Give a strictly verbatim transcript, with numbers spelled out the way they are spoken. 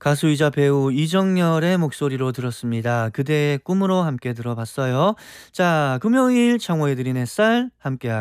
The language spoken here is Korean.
가수이자 배우 이정열의 목소리로 들었습니다. 그대의 꿈으로 함께 들어봤어요. 자, 금요일 청호해 드린 햇살 함께하